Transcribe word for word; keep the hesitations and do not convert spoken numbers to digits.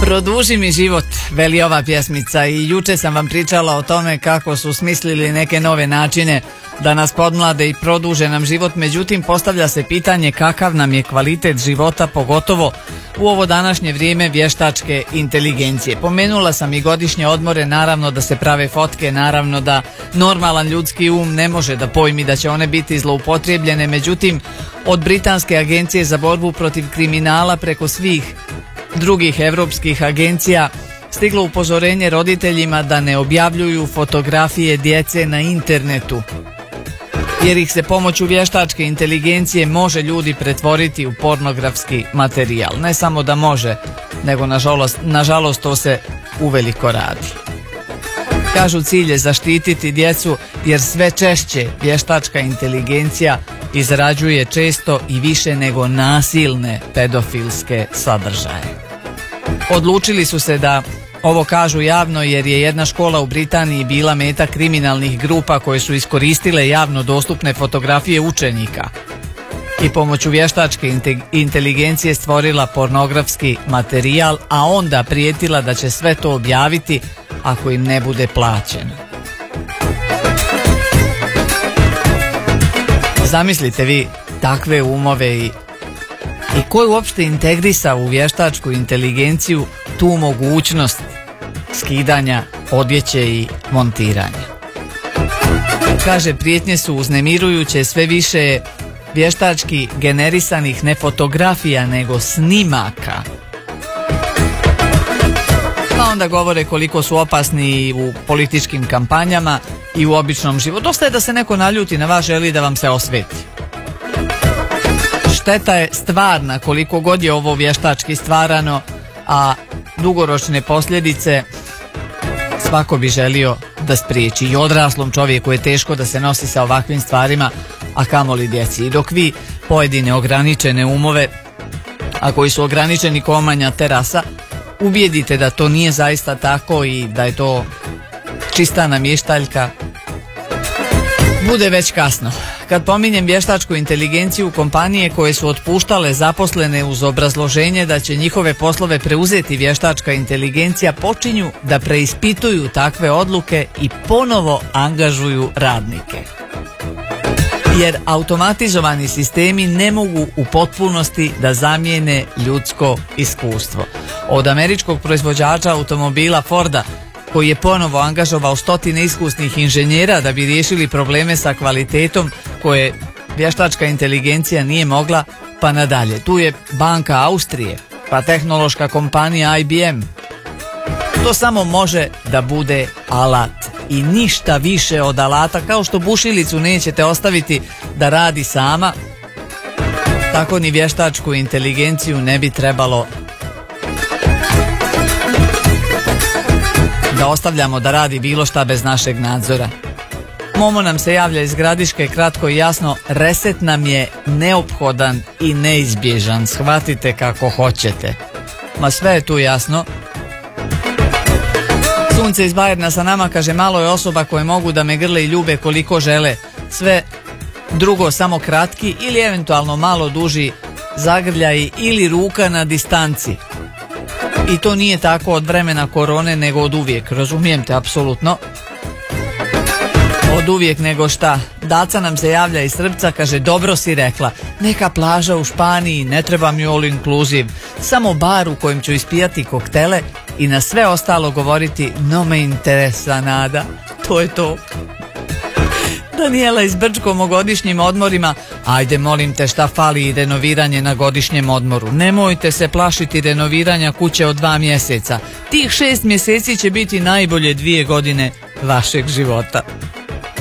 Produži mi život, veli ova pjesmica, i juče sam vam pričala o tome kako su smislili neke nove načine da nas podmlade i produže nam život, međutim postavlja se pitanje kakav nam je kvalitet života, pogotovo u ovo današnje vrijeme vještačke inteligencije. Pomenula sam i godišnje odmore, naravno da se prave fotke, naravno da normalan ljudski um ne može da pojmi da će one biti zloupotrijebljene, međutim od Britanske agencije za borbu protiv kriminala preko svih drugih europskih agencija stiglo upozorenje roditeljima da ne objavljuju fotografije djece na internetu, jer ih se pomoću vještačke inteligencije može ljudi pretvoriti u pornografski materijal. Ne samo da može, nego nažalost, nažalost to se uveliko radi. Kažu, cilj je zaštititi djecu jer sve češće vještačka inteligencija izrađuje često i više nego nasilne pedofilske sadržaje. Odlučili su se da ovo kažu javno jer je jedna škola u Britaniji bila meta kriminalnih grupa koje su iskoristile javno dostupne fotografije učenika i pomoću vještačke inteligencije stvorila pornografski materijal, a onda prijetila da će sve to objaviti ako im ne bude plaćeno. Zamislite vi takve umove i, i ko je uopšte integrisao u vještačku inteligenciju tu mogućnost skidanja odjeće i montiranja. Kaže, prijetnje su uznemirujuće, sve više vještački generisanih ne fotografija nego snimaka. Pa onda govore koliko su opasni u političkim kampanjama i u običnom životu. Dosta je da se neko naljuti na vas, želi da vam se osveti. Šteta je stvarna koliko god je ovo vještački stvarano, a dugoročne posljedice svako bi želio da spriječi. I odraslom čovjeku je teško da se nosi sa ovakvim stvarima, a kamoli djeci. I dok vi pojedine ograničene umove, a koji su ograničeni komanja terasa, ubijedite da to nije zaista tako i da je to čista namještaljka, bude već kasno. Kad pominjem vještačku inteligenciju, kompanije koje su otpuštale zaposlene uz obrazloženje da će njihove poslove preuzeti vještačka inteligencija počinju da preispituju takve odluke i ponovo angažuju radnike. Jer automatizovani sistemi ne mogu u potpunosti da zamijene ljudsko iskustvo. Od američkog proizvođača automobila Forda, koji je ponovo angažovao stotine iskusnih inženjera da bi riješili probleme sa kvalitetom koje vještačka inteligencija nije mogla, pa nadalje. Tu je Banka Austrije, pa tehnološka kompanija I B M. To samo može da bude alat i ništa više od alata. Kao što bušilicu nećete ostaviti da radi sama, tako ni vještačku inteligenciju ne bi trebalo da ostavljamo da radi bilo šta bez našeg nadzora. Momo nam se javlja iz Gradiške, kratko i jasno, reset nam je neophodan i neizbježan, shvatite kako hoćete. Ma sve je tu jasno. Sunce iz Bajerna sa nama, kaže, malo je osoba koje mogu da me grle i ljube koliko žele. Sve drugo samo kratki ili eventualno malo duži zagrljaj ili ruka na distanci. I to nije tako od vremena korone, nego od uvijek. Razumijem te, apsolutno. Od uvijek nego šta. Daca nam se javlja iz Srpca, kaže, dobro si rekla, neka plaža u Španiji, ne treba mi all inclusive, samo bar u kojem ću ispijati koktele i na sve ostalo govoriti no me interesa nada. To je to. Danijela iz Brčkom o godišnjim odmorima, ajde molim te, šta fali i renoviranje na godišnjem odmoru. Nemojte se plašiti renoviranja kuće od dva mjeseca. Tih šest mjeseci će biti najbolje dvije godine vašeg života.